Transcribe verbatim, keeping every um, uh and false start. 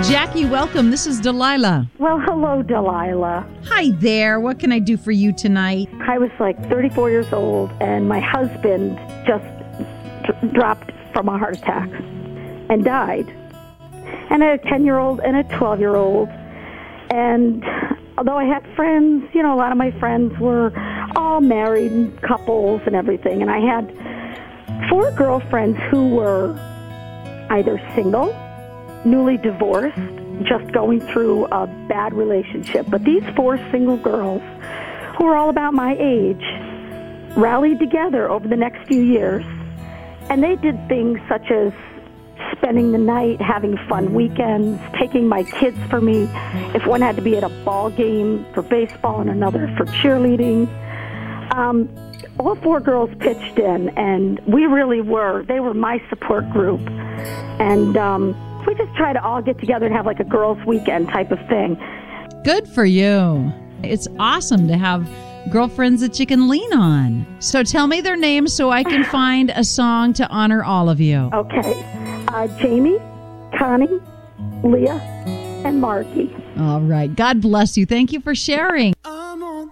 Jackie, welcome. This is Delilah. Well, hello, Delilah. Hi there. What can I do for you tonight? I was like thirty-four years old, and my husband just d- dropped from a heart attack and died. And I had a ten-year-old and a twelve-year-old. And although I had friends, you know, a lot of my friends were all married couples and everything. And I had four girlfriends who were either single, newly divorced, just going through a bad relationship. But these four single girls, who were all about my age, rallied together over the next few years. And they did things such as spending the night, having fun weekends, taking my kids for me. If one had to be at a ball game for baseball and another for cheerleading. Um, all four girls pitched in, and we really were, they were my support group. And um, we just try to all get together and have like a girls' weekend type of thing. Good for you. It's awesome to have girlfriends that you can lean on. So tell me their names so I can find a song to honor all of you. Okay. Uh, Jamie, Connie, Leah, and Margie. All right. God bless you. Thank you for sharing.